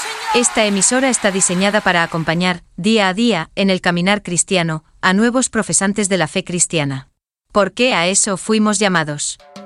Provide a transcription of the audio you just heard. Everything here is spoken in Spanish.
Esta emisora está diseñada para acompañar, día a día, en el caminar cristiano, a nuevos profesantes de la fe cristiana. ¿Por qué a eso fuimos llamados?